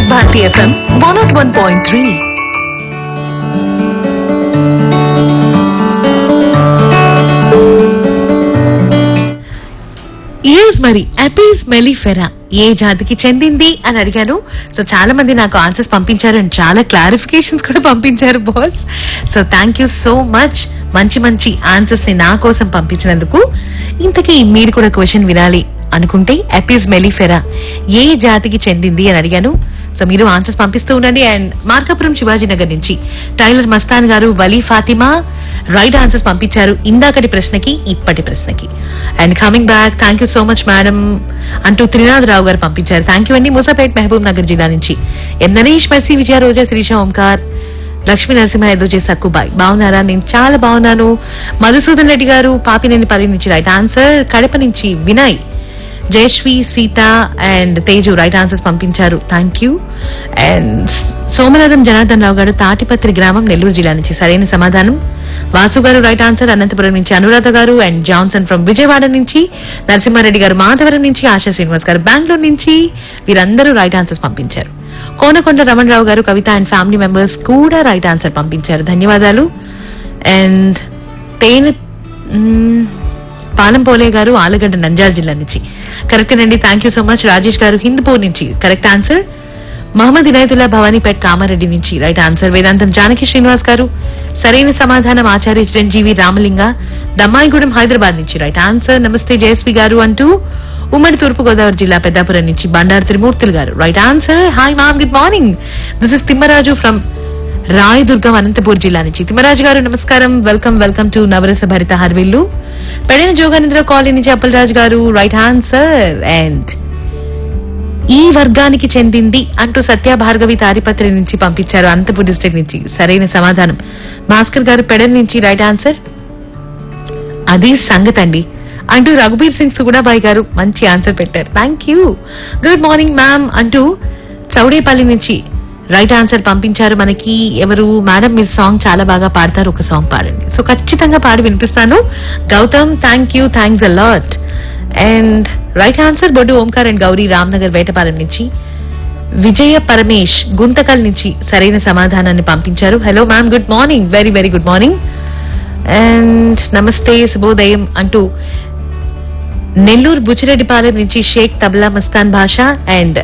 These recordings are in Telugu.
Bharti FM 101.3. మరి అపీస్ మెలిఫెరా ఏ జాతికి చెందింది అని అడిగాను. సో చాలా మంది నాకు ఆన్సర్స్ పంపించారు అండ్ చాలా క్లారిఫికేషన్స్ కూడా పంపించారు boss. So thank you so much, మంచి మంచి ఆన్సర్స్ ని నా కోసం పంపించినందుకు. ఇంతకీ మీరు కూడా క్వశ్చన్ వినాలి అనుకుంటే అపీస్ మెలిఫెరా ఏ జాతికి చెందింది అని అడిగాను. సో మీరు ఆన్సర్స్ పంపిస్తూ ఉండండి. అండ్ మార్కాపురం శివాజీనగర్ నుంచి టైలర్ మస్తాన్ గారు, వలీ ఫాతిమా రైట్ ఆన్సర్స్ పంపించారు ఇందాకటి ప్రశ్నకి ఇప్పటి ప్రశ్నకి. And coming back, thank you so much madam అంటూ త్రినాథ్ రావు గారు పంపించారు. థ్యాంక్ యూ అండి. మూసాపేట్ మహబూబ్ నగర్ జిల్లా నుంచి ఎం నరేష్, మెర్సీ, విజయ, రోజా, శ్రీష, ఓంకార్, లక్ష్మీ నరసింహ, ఎదుజే, సక్కుబాయ్. బాగున్నారా? నేను చాలా బాగున్నాను. మధుసూదన్ రెడ్డి గారు పాపినేని పల్లి నుంచి రైట్ ఆన్సర్. కడప నుంచి Vinay, Jayashree, Sita and Teju right answers పంపించారు. Thank you. And Somanatham Janardhan Rao గారు తాటిపత్రి గ్రామం, నెల్లూరు జిల్లా నుంచి సరైన సమాధానం. వాసు గారు రైట్ ఆన్సర్. అనంతపురం నుంచి అనురాధ గారు అండ్ జాన్సన్ ఫ్రమ్ విజయవాడ నుంచి, నరసింహారెడ్డి గారు మాధవరం నుంచి, ఆశా శ్రీనివాస్ గారు బెంగళూరు నుంచి, వీరందరూ రైట్ ఆన్సర్స్ పంపించారు. కోనకొండ రమణరావు గారు, కవిత అండ్ ఫ్యామిలీ మెంబర్స్ కూడా రైట్ ఆన్సర్ పంపించారు. ధన్యవాదాలు. అండ్ తేనె పాలంపోలే గారు, ఆలగడ్డ, నంద్యాల జిల్లా నుంచి కరెక్ట్ అండి. Thank you so much. Rajesh గారు హిందూపూర్ నుంచి కరెక్ట్ ఆన్సర్. మహమ్మద్ ఇనాయతుల్లా భవానీపేట్ కామారెడ్డి నుంచి రైట్ ఆన్సర్. వేదాంతం జానకి శ్రీనివాస్ గారు సరైన సమాధానం. ఆచార్య చిరంజీవి రామలింగ దమ్మాయిగూడెం హైదరాబాద్ నుంచి రైట్ ఆన్సర్. నమస్తే జయశ్రీ గారు అంటూ ఉమ్మడి తూర్పు గోదావరి జిల్లా పెద్దాపురం నుంచి బండారు త్రిమూర్తులు గారు right answer. Hi ma'am, good morning. This is Timmaraju from Rayadurgam, Anantapur జిల్లా నుంచి. తిమ్మరాజు గారు నమస్కారం, వెల్కమ్ వెల్కమ్ టు నవరస భరిత హర్విల్లు. పెడైన జోగానంద్ర కాలనీ నుంచి అప్పలరాజు గారు రైట్ ఆన్సర్. అండ్ ఈ వర్గానికి చెందింది అంటూ సత్య భార్గవి తాడిపత్రి నుంచి పంపించారు, అనంతపూర్ డిస్ట్రిక్ట్ నుంచి సరైన సమాధానం. భాస్కర్ గారు పెడన్ నుంచి రైట్ ఆన్సర్. అది సంగతి అండి అంటూ రఘుబీర్ సింగ్ సుగుణాబాయి గారు మంచి ఆన్సర్ పెట్టారు. Thank you. Good morning ma'am అంటూ చౌడేపల్లి నుంచి రైట్ ఆన్సర్ పంపించారు మనకి. ఎవరు మేడం, మీరు సాంగ్ చాలా బాగా పాడతారు, ఒక సాంగ్ పాడండి. సో ఖచ్చితంగా పాడి వినిపిస్తాను. Gautam, thank you, thanks a lot. And right answer Boddu Omkar and Gauri, Ramnagar, Vetapalem నుంచి. విజయ పరమేష్ గుంతకల్ నుంచి సరైన సమాధానాన్ని పంపించారు. Hello ma'am, good morning, very very good morning. And నమస్తే, శుభోదయం అంటూ నెల్లూరు బుచ్చిరెడ్డిపాలెం నుంచి షేక్ తబలా మస్తాన్ భాషా అండ్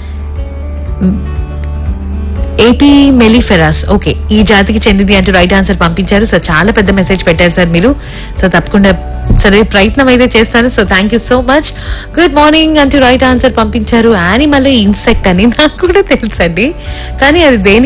ఏపీ మెలిఫెరాస్ ఓకే ఈ జాతికి చెందింది అంటూ రైట్ ఆన్సర్ పంపించారు. సో చాలా పెద్ద మెసేజ్ పెట్టారు సార్ మీరు. సో తప్పకుండా సరే ప్రయత్నం అయితే చేస్తాను. So thank you so much. Good morning అంటూ రైట్ ఆన్సర్ పంపించారు. యానిమల్ ఇన్సెక్ట్ అని నాకు కూడా తెలుసండి, కానీ అది దేని